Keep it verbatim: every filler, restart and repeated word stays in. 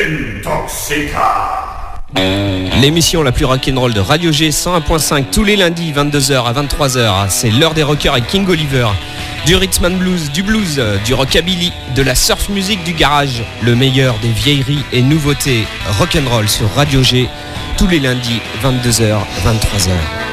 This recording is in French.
Intoxica. L'émission la plus rock'n'roll de Radio G cent un point cinq tous les lundis vingt-deux heures à vingt-trois heures. C'est l'heure des rockers avec King Oliver. Du rhythm and blues, du blues, du rockabilly, de la surf music du garage. Le meilleur des vieilleries et nouveautés rock'n'roll sur Radio G tous les lundis vingt-deux heures vingt-trois heures.